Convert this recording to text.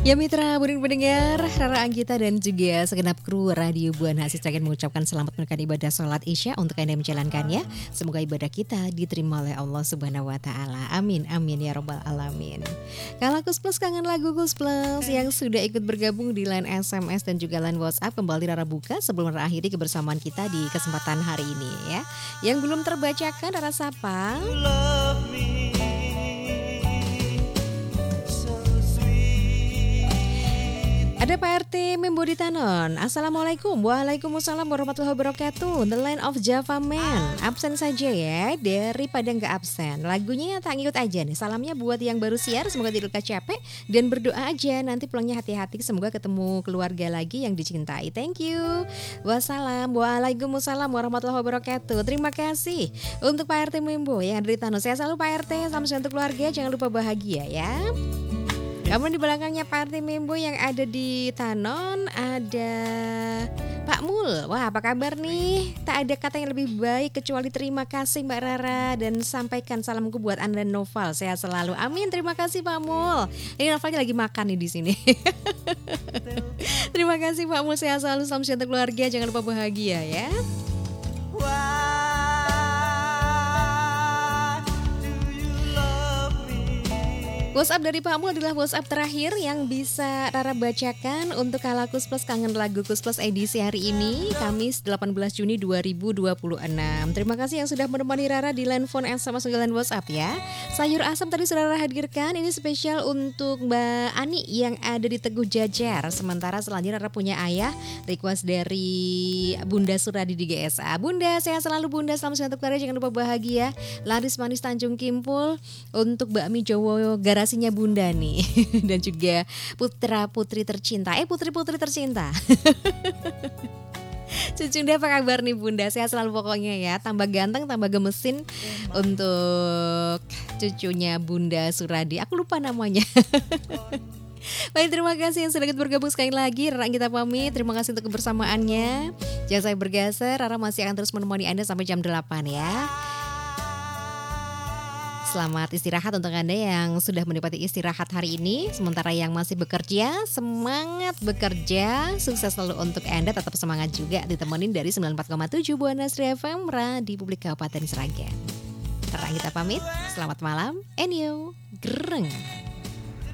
Ya mitra buring pendengar, Rara Anggita dan juga segenap kru Radio Buana Asih ingin mengucapkan selamat menunaikan ibadah sholat Isya untuk Anda yang menjalankannya. Semoga ibadah kita diterima oleh Allah Subhanahu wa taala. Amin amin ya rabbal alamin. Kalau Kus Plus kangen lagu Kus Plus yang sudah ikut bergabung di line SMS dan juga line WhatsApp, kembali Rara buka sebelum Rara akhiri kebersamaan kita di kesempatan hari ini ya. Yang belum terbacakan Rara sapa. Ada Pak RT Membo di Tanon. Assalamualaikum. Waalaikumsalam warahmatullahi wabarakatuh. The Line of Java Man. Absen saja ya, daripada nggak absen. Lagunya tak ngikut aja nih. Salamnya buat yang baru siar, semoga tidak capek. Dan berdoa aja nanti pulangnya hati-hati, semoga ketemu keluarga lagi yang dicintai. Thank you. Wassalam. Waalaikumsalam warahmatullahi wabarakatuh. Terima kasih untuk Pak RT Membo yang ada di Tanon. Saya selalu Pak RT, salam sehat untuk keluarga. Jangan lupa bahagia ya. Namun di belakangnya Pak RT Membo yang ada di Tanon ada Pak Mul. Wah, apa kabar nih? Tak ada kata yang lebih baik kecuali terima kasih Mbak Rara, dan sampaikan salamku buat Anda Noval. Sehat selalu. Amin. Terima kasih Pak Mul. Ini Novalnya lagi makan nih di sini. Terima kasih Pak Mul. Sehat selalu. Salam sehat untuk keluarga. Jangan lupa bahagia ya. WhatsApp dari Pak Mul adalah WhatsApp terakhir yang bisa Rara bacakan untuk Kala Kus Plus Kangen Lagu Kus Plus edisi hari ini, Kamis 18 Juni 2026. Terima kasih yang sudah menemani Rara di line phone SMS dan WhatsApp ya. Sayur asam tadi sudah Rara hadirkan, ini spesial untuk Mbak Ani yang ada di Teguh Jajar. Sementara selanjutnya Rara punya ayah, request dari Bunda Suradi di GSA. Bunda, sehat selalu Bunda, selamat siang untuk keluarga, jangan lupa bahagia. Laris manis Tanjung Kimpul untuk Mbak Mi Jowo garasinya Bunda nih. Dan juga putra-putri tercinta. Putri-putri tercinta. Cucunda apa kabar nih Bunda? Sehat selalu pokoknya ya. Tambah ganteng, tambah gemesin untuk cucunya Bunda Suradi. Aku lupa namanya. Baik, terima kasih yang sudah bergabung sekali lagi. Rara kita pamit. Terima kasih untuk kebersamaannya. Jangan saya bergeser. Rara masih akan terus menemani Anda sampai jam 8 ya. Selamat istirahat untuk Anda yang sudah menikmati istirahat hari ini. Sementara yang masih bekerja, semangat bekerja. Sukses selalu untuk Anda, tetap semangat juga. Ditemenin dari 94,7 Buana Asri FM, Radio Publik Kabupaten Sragen. Terang kita pamit, selamat malam, Enyo, Gereng.